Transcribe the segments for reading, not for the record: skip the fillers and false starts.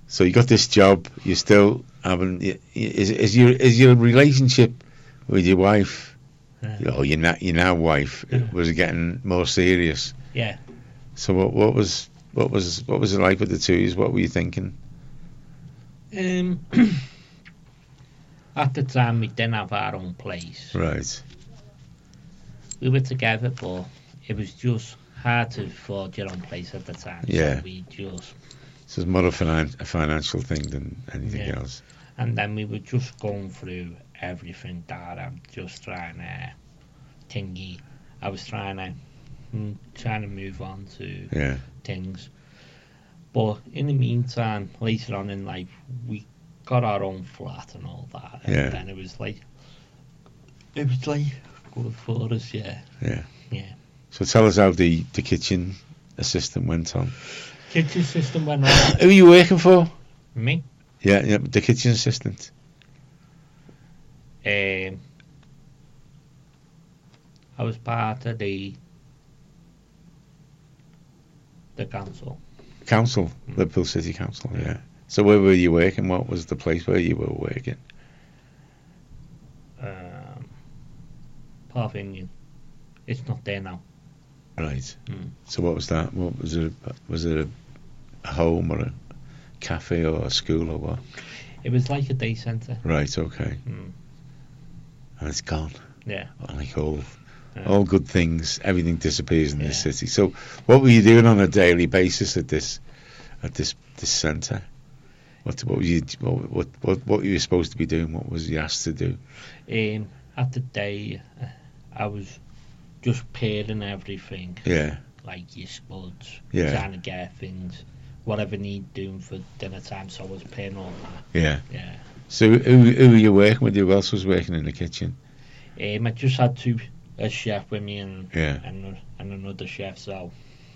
So you got this job. You still having is your relationship with your wife, or your now wife, was it getting more serious? Yeah. So what was it like with the two of you? What were you thinking? At the time, we didn't have our own place. Right. We were together, but it was just hard to afford your own place at the time. Yeah. So we just... So it's more a financial thing than anything else. And then we were just going through everything that I'm just trying to thingy. I was trying to move on to things. But in the meantime, later on in life, we got our own flat and all that. And then it was like good for us, Yeah. Yeah. So tell us how the kitchen assistant went on. Kitchen assistant went on. Who are you working for? Me? Yeah, the kitchen assistant. I was part of the council. Liverpool City Council, yeah. So where were you working? What was the place where you were working? Park Union. It's not there now. Right. So what was that? What was it? Was it a home or a cafe or a school or what? It was like a day centre. Right. Okay. And it's gone. Yeah. Like all good things, everything disappears in this city. So what were you doing on a daily basis at this centre? What were you supposed to be doing? What was you asked to do? At the day, I was just pairing everything. Yeah. Like your spuds. Yeah. Trying to get things, whatever need doing for dinner time. So I was pairing all that. Yeah. Yeah. So who were you working with? Who else was working in the kitchen? I just had a chef with me and another chef. So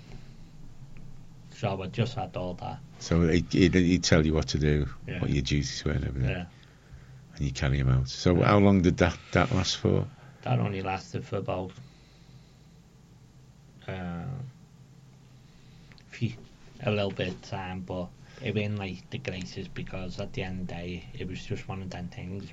I just had all that. So he'd tell you what to do, what your duties were and everything. Yeah. And you carry him out. So how long did that last for? That only lasted for about a little bit of time, but it wasn't like the greatest, because at the end of the day, it was just one of them things.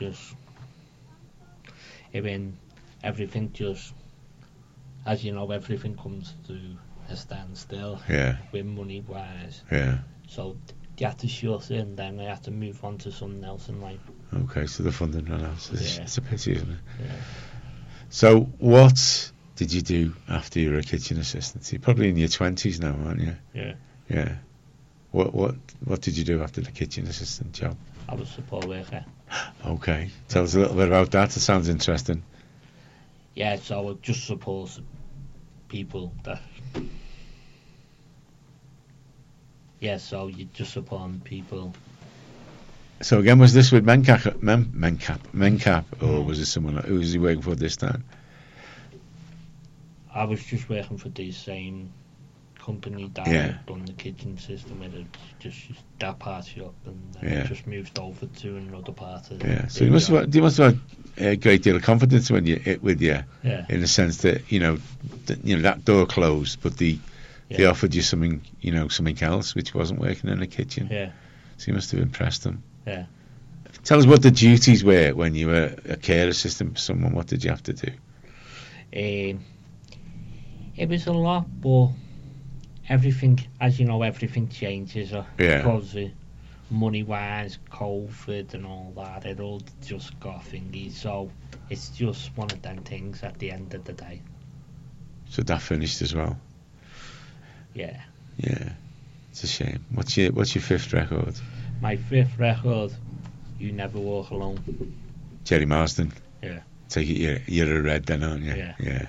Everything just, as you know, everything comes to a standstill. Yeah. With money wise. Yeah. So you have to shut it, and then I have to move on to something else in life. Okay, so the funding ran out. It's a pity, isn't it? Yeah. So what did you do after you were a kitchen assistant? You're probably in your 20s now, aren't you? Yeah. Yeah. What did you do after the kitchen assistant job? I was a support worker. Okay. Tell us a little bit about that. It sounds interesting. Yeah, so I just support people that... Yeah, so you just support people. So again, was this with Mencap, or was it someone who was he working for this time? I was just working for the same company that had done the kitchen system with it, just that part shop, and then I just moved over to another part of it. So you must have had a great deal of confidence with you, in the sense that that door closed, but they offered you something else which wasn't working in the kitchen. Yeah. So you must have impressed them. Yeah. Tell us what the duties were when you were a care assistant for someone. What did you have to do? It was a lot, but everything, as you know, everything changes because of money-wise, COVID and all that. It all just got thingy. So it's just one of them things at the end of the day. So that finished as well. Yeah. Yeah. It's a shame. What's your fifth record? My fifth record, You Never Walk Alone. Jerry Marsden. Yeah. Take it you're a red then, aren't you? Yeah.